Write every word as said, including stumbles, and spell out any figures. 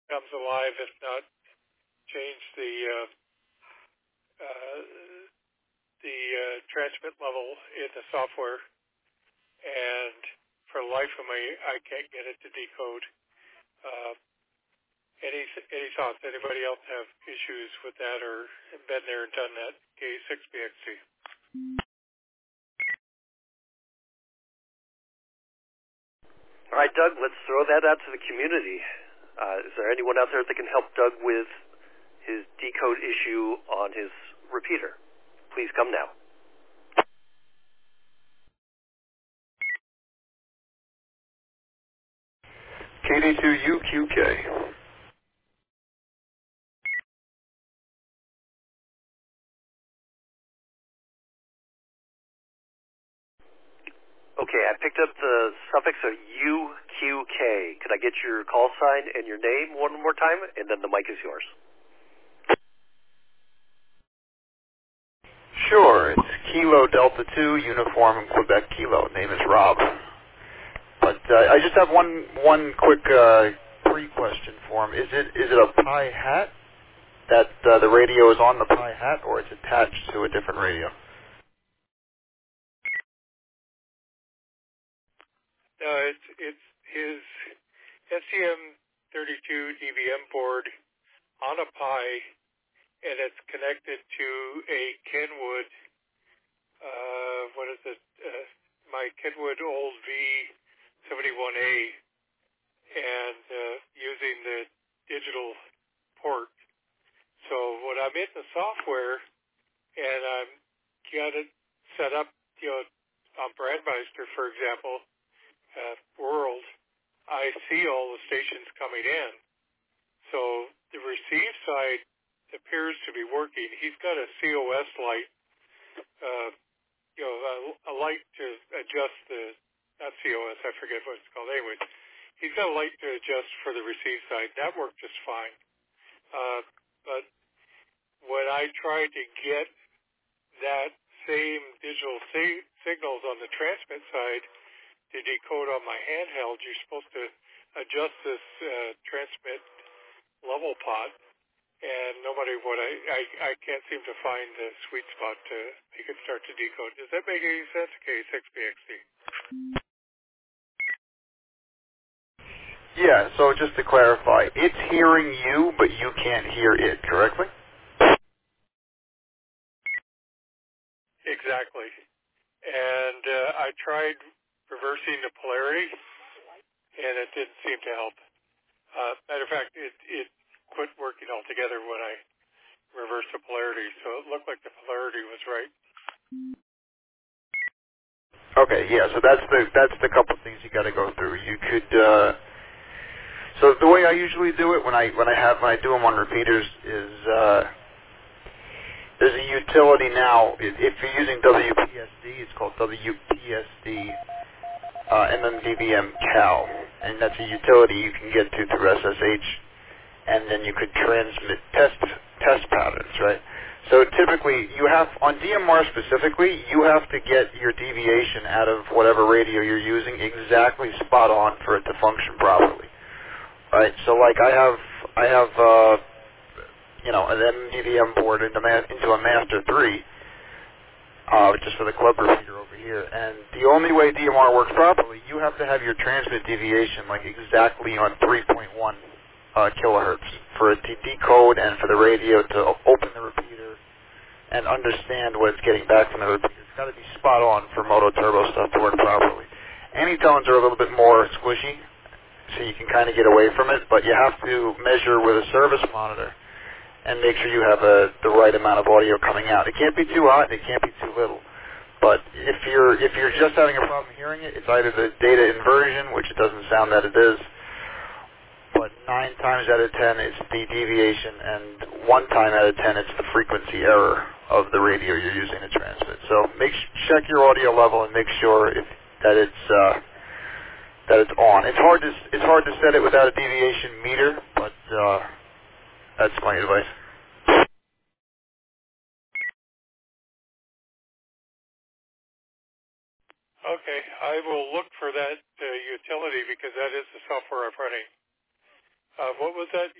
comes alive, if not change the uh, uh, the uh, transmit level in the software. And for the life of me, I can't get it to decode. Uh, any any thoughts? Anybody else have issues with that or have been there and done that? K six B X C. All right, Doug, let's throw that out to the community. Uh, is there anyone out there that can help Doug with his decode issue on his repeater? Please come now. K D two U Q K. Okay, I picked up the suffix of U Q K. Could I get your call sign and your name one more time, and then the mic is yours. Sure, it's Kilo Delta two, Uniform Quebec Kilo. Name is Rob. But uh, I just have one one quick uh, pre-question for him. Is it is it a Pi Hat that uh, the radio is on the Pi Hat, or it's attached to a different radio? No, it's it's his S T M thirty-two D V M board on a Pi, and it's connected to a Kenwood. Uh, what is it? Uh, my Kenwood old V seventy-one A, and uh, using the digital port. So when I'm in the software and I'm got it set up, you know, on Brandmeister, for example, uh, World, I see all the stations coming in. So the receive side appears to be working. He's got a C O S light, uh, you know, a, a light to adjust the, not C O S, I forget what it's called. Anyway, he's got a light to adjust for the receive side. That worked just fine. Uh, but when I tried to get that same digital si- signals on the transmit side to decode on my handheld, you're supposed to adjust this uh, transmit level pot, and nobody would. I, I I can't seem to find the sweet spot to make it start to decode. Does that make any sense? K six B X C. Yeah, so just to clarify, it's hearing you, but you can't hear it, correctly? Exactly. And uh, I tried reversing the polarity, and it didn't seem to help. Uh, matter of fact, it, it quit working altogether when I reversed the polarity, so it looked like the polarity was right. Okay, yeah, so that's the that's the couple of things you got to go through. You could uh, so the way I usually do it when I when I have when I do them on repeaters is uh, there's a utility now. If if you're using W P S D, it's called W P S D uh, M M D V M Cal, and that's a utility you can get to through S S H, and then you could transmit test test patterns, right? So typically, you have, on D M R specifically, you have to get your deviation out of whatever radio you're using exactly spot on for it to function properly, right? So like I have, I have, uh, you know, an M D V M board into, ma- into a Master three, uh, just for the club repeater over here, and the only way D M R works properly, you have to have your transmit deviation like exactly on three point one uh, kilohertz for it to decode and for the radio to open the repeater and understand what it's getting back from the repeater. It's got to be spot on for Moto Turbo stuff to work properly. Anytones are a little bit more squishy, so you can kind of get away from it, but you have to measure with a service monitor and make sure you have a, the right amount of audio coming out. It can't be too hot and it can't be too little. But if you're if you're just having a problem hearing it, it's either the data inversion, which it doesn't sound that it is, but nine times out of ten it's the deviation, and one time out of ten it's the frequency error of the radio you're using to transmit. So make check your audio level and make sure if, that it's uh, that it's on. It's hard to it's hard to set it without a deviation meter, but uh, that's my advice. Okay, I will look for that uh, utility because that is the software I'm running. Uh, what was that?